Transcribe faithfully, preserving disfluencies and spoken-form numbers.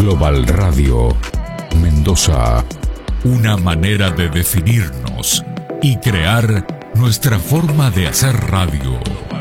Global Radio, Mendoza. Una manera de definirnos y crear nuestra forma de hacer radio.